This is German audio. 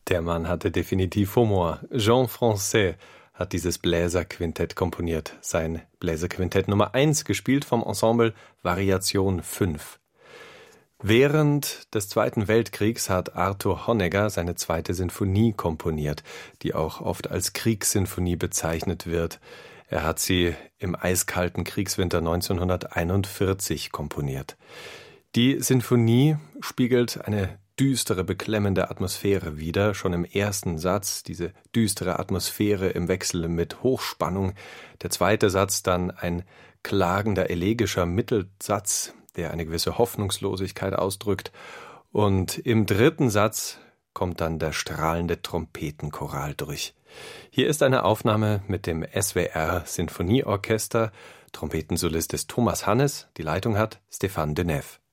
Der Mann hatte definitiv Humor. Jean Francais hat dieses Bläserquintett komponiert. Sein Bläserquintett Nummer 1, gespielt vom Ensemble Variation 5. Während des Zweiten Weltkriegs hat Arthur Honegger seine zweite Sinfonie komponiert, die auch oft als Kriegssinfonie bezeichnet wird. Er hat sie im eiskalten Kriegswinter 1941 komponiert. Die Sinfonie spiegelt eine düstere, beklemmende Atmosphäre wider, schon im ersten Satz, diese düstere Atmosphäre im Wechsel mit Hochspannung. Der zweite Satz dann ein klagender, elegischer Mittelsatz, der eine gewisse Hoffnungslosigkeit ausdrückt. Und im dritten Satz kommt dann der strahlende Trompetenchoral durch. Hier ist eine Aufnahme mit dem SWR Sinfonieorchester. Trompetensolist ist Thomas Hannes, die Leitung hat Stéphane Denève.